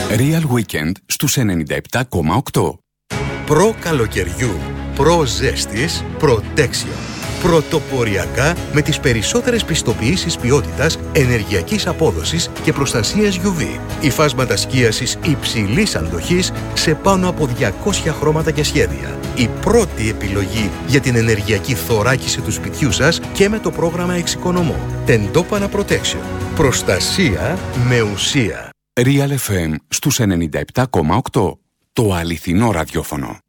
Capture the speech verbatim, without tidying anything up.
Real Weekend στους ενενήντα επτά κόμμα οκτώ. Προ καλοκαιριού, προ ζέστης, Protection. Πρωτοποριακά με τις περισσότερες πιστοποιήσεις ποιότητας, ενεργειακής απόδοσης και προστασίας γιου βι. Υφάσματα σκίασης υψηλής αντοχής σε πάνω από διακόσια χρώματα και σχέδια. Η πρώτη επιλογή για την ενεργειακή θωράκιση του σπιτιού σας και με το πρόγραμμα Εξοικονομώ. Τεντόπανα Protection. Προστασία με ουσία. Real εφ εμ στους ενενήντα επτά κόμμα οκτώ. Το αληθινό ραδιόφωνο.